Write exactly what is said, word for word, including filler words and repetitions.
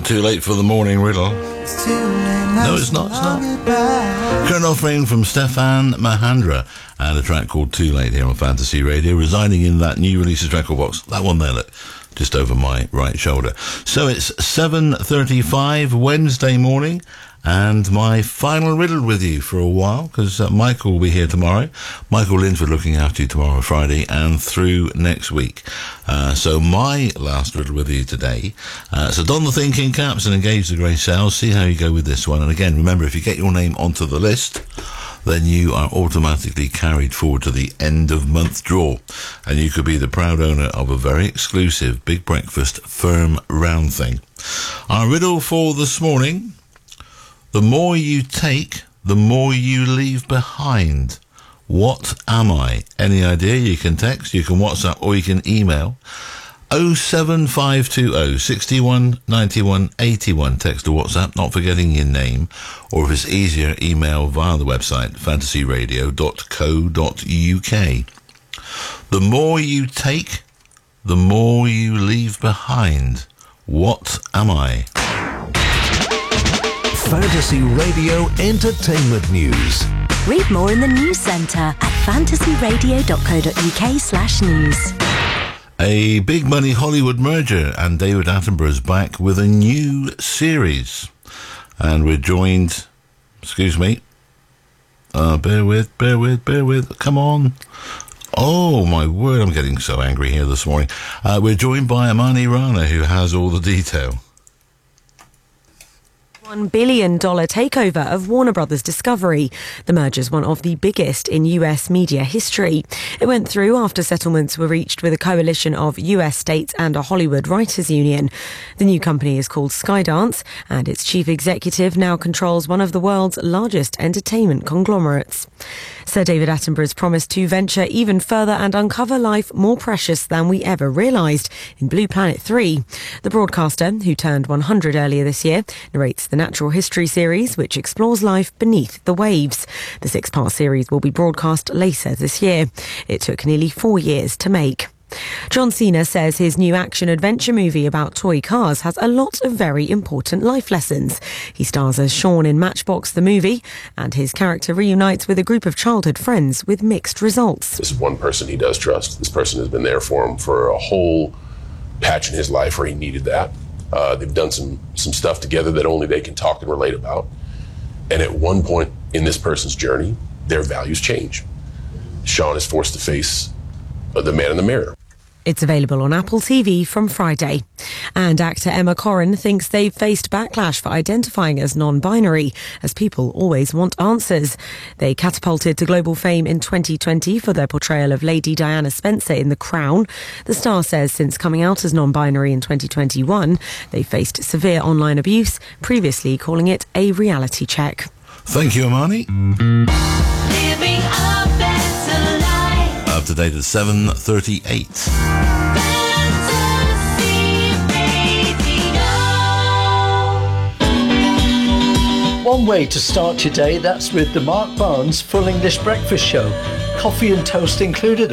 Not too late for the morning riddle. No, it's not, it's not. Current offering from Stefan Mahandra and a track called Too Late here on Fantasy Radio, residing in that new releases record box. That one there, look, just over my right shoulder. So it's seven thirty-five Wednesday morning, and my final riddle with you for a while, because uh, Michael will be here tomorrow. Michael Linford looking after you tomorrow, Friday, and through next week. Uh, so my last riddle with you today. Uh, so don the thinking caps and engage the grey cells. See how you go with this one. And again, remember, if you get your name onto the list, then you are automatically carried forward to the end of month draw, and you could be the proud owner of a very exclusive Big Breakfast firm round thing. Our riddle for this morning: the more you take, the more you leave behind. What am I? Any idea? You can text, you can WhatsApp, or you can email. oh seven five two oh, six one, nine one, eight one. Text or WhatsApp, not forgetting your name. Or if it's easier, email via the website, fantasy radio dot co dot uk. The more you take, the more you leave behind. What am I? Fantasy Radio Entertainment News. Read more in the News Centre at fantasy radio dot co dot uk slash news. A big money Hollywood merger, and David Attenborough's back with a new series. And we're joined, excuse me, uh, bear with, bear with, bear with, come on. Oh, my word, I'm getting so angry here this morning. Uh, we're joined by Amani Rana, who has all the detail. one billion dollars takeover of Warner Brothers Discovery. The merger is one of the biggest in U S media history. It went through after settlements were reached with a coalition of U S states and a Hollywood writers' union. The new company is called Skydance, and its chief executive now controls one of the world's largest entertainment conglomerates. Sir David Attenborough's promised to venture even further and uncover life more precious than we ever realised in Blue Planet three. The broadcaster, who turned one hundred earlier this year, narrates the natural history series, which explores life beneath the waves. The six-part series will be broadcast later this year. It took nearly four years to make. John Cena says his new action-adventure movie about toy cars has a lot of very important life lessons. He stars as Sean in Matchbox the movie, and his character reunites with a group of childhood friends with mixed results. This is one person he does trust. This person has been there for him for a whole patch in his life where he needed that. Uh, they've done some, some stuff together that only they can talk and relate about. And at one point in this person's journey, their values change. Sean is forced to face the man in the mirror. It's available on Apple T V from Friday. And actor Emma Corrin thinks they've faced backlash for identifying as non-binary, as people always want answers. They catapulted to global fame in twenty twenty for their portrayal of Lady Diana Spencer in The Crown. The star says since coming out as non-binary in twenty twenty-one, they faced severe online abuse, previously calling it a reality check. Thank you, Amani. Living a better life. Up to date at seven thirty-eight. One way to start your day, that's with the Mark Barnes Full English Breakfast Show. Coffee and toast included.